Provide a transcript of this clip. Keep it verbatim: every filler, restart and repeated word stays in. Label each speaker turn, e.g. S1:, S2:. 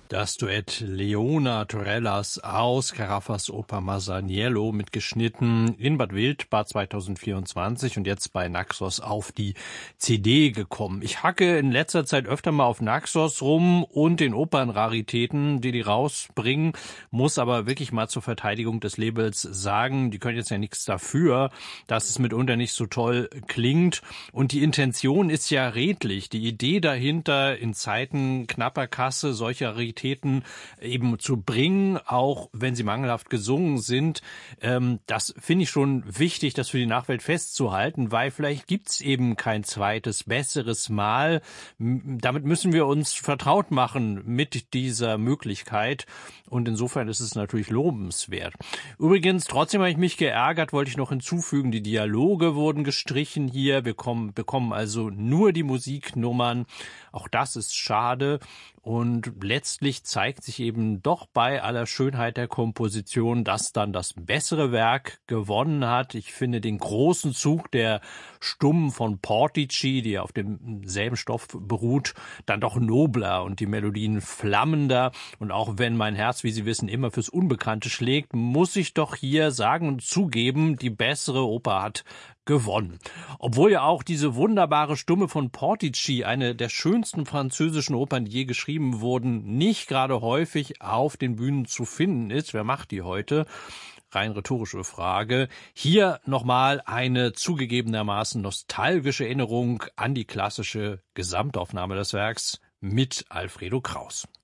S1: Das Duett Leona Torellas aus Caraffas Oper Masaniello mitgeschnitten in Bad Wildbad zweitausendvierundzwanzig und jetzt bei Naxos auf die C D gekommen. Ich hacke in letzter Zeit öfter mal auf Naxos rum und den Opernraritäten, die die rausbringen, muss aber wirklich mal zur Verteidigung des Labels sagen, die können jetzt ja nichts dafür, dass es mitunter nicht so toll klingt und die Intention ist ja redlich. Die Idee dahinter, in Zeiten knapper Kasse solche Raritäten eben zu bringen, auch wenn sie mangelhaft gesungen sind. Ähm, das finde ich schon wichtig, das für die Nachwelt festzuhalten, weil vielleicht gibt's eben kein zweites, besseres Mal. M- Damit müssen wir uns vertraut machen mit dieser Möglichkeit und insofern ist es natürlich lobenswert. Übrigens, trotzdem habe ich mich geärgert, wollte ich noch hinzufügen, die Dialoge wurden gestrichen hier. Wir kommen, bekommen also nur die Musiknummern. Auch das ist schade. Und letztlich zeigt sich eben doch bei aller Schönheit der Komposition, dass dann das bessere Werk gewonnen hat. Ich finde den großen Zug der Stummen von Portici, die auf demselben Stoff beruht, dann doch nobler und die Melodien flammender. Und auch wenn mein Herz, wie Sie wissen, immer fürs Unbekannte schlägt, muss ich doch hier sagen und zugeben, die bessere Oper hat gewonnen. Obwohl ja auch diese wunderbare Stumme von Portici, eine der schönsten französischen Opern, die je geschrieben wurden, nicht gerade häufig auf den Bühnen zu finden ist. Wer macht die heute? Rein rhetorische Frage. Hier nochmal eine zugegebenermaßen nostalgische Erinnerung an die klassische Gesamtaufnahme des Werks mit Alfredo Kraus.